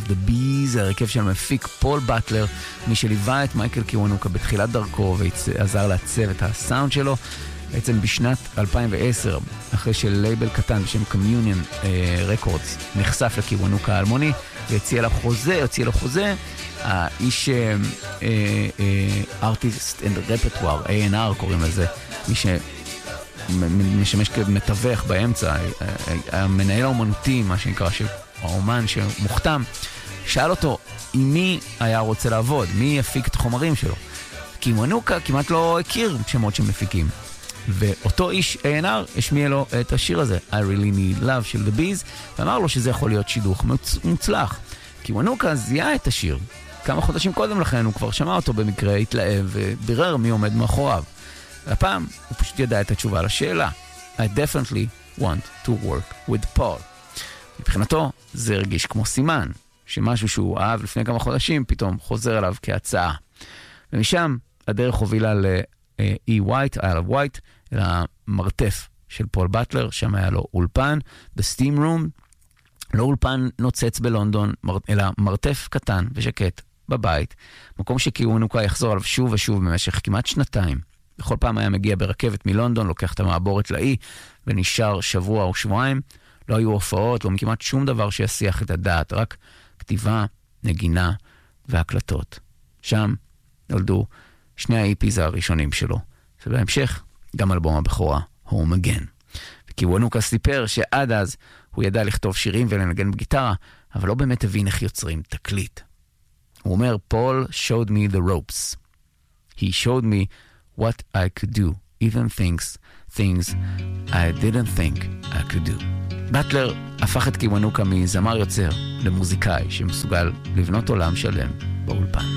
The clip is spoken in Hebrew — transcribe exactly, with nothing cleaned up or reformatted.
the Bees, הרכב של מפיק פול באטלר, מי שליווה את מייקל קיוונוקה בתחילת דרכו ועזר לעצב את הסאונד שלו. בעצם בשנת אלפיים ועשר, אחרי שלייבל קטן בשם Communion Records נחשף לקיוונוקה האלמוני, והציע לו חוזה, הציע לו חוזה, האיש ארטיסט אנד רפטואר, איי אנד אר קוראים לזה, מי שמשמש כמתווך באמצע, המנהל האומנותי, מה שנקרא, האומן שמוכתם, שאל אותו עם מי היה רוצה לעבוד, מי יפיק את החומרים שלו. קיוונוקה כמעט לא הכיר שמות שמפיקים. ואותו איש איי אנד אר השמיע לו את השיר הזה, I Really Need Love של The Bees, ואמר לו שזה יכול להיות שידוך מוצלח. קיוונוקה זיהה את השיר. כמה חודשים קודם לכן הוא כבר שמע אותו במקרה, התלהב ובירר מי עומד מאחוריו. והפעם הוא פשוט ידע את התשובה לשאלה. I definitely want to work with Paul. מבחינתו זה הרגיש כמו סימן, שמשהו שהוא אהב לפני כמה חודשים פתאום חוזר אליו כהצעה. ומשם הדרך הובילה ל-E. White, Isle of White, אל המרתף של פול באטלר, שם היה לו אולפן, The Steam Room, לא אולפן נוצץ בלונדון, אלא מרתף קטן ושקט בבית, מקום שקיוונוקה יחזור עליו שוב ושוב במשך כמעט שנתיים. בכל פעם היה מגיע ברכבת מלונדון, לוקח את המעבורת לאי, ונשאר שבוע או שבועיים. לא היו הופעות, לא כמעט שום דבר שיסיח את הדעת, רק כתיבה, נגינה והקלטות. שם נולדו שני ה-איפיז הראשונים שלו. ובהמשך, גם אלבום הבכורה, Home Again. וקיוונוקה סיפר שעד אז הוא ידע לכתוב שירים ולנגן בגיטרה, אבל לא באמת הבין איך יוצרים תקליט. הוא אומר, Paul showed me the ropes. He showed me what I could do, even things, things I didn't think I could do. באטלר הפך את קיוונוקה מזמר יוצר למוזיקאי שמסוגל לבנות עולם שלם באולפן.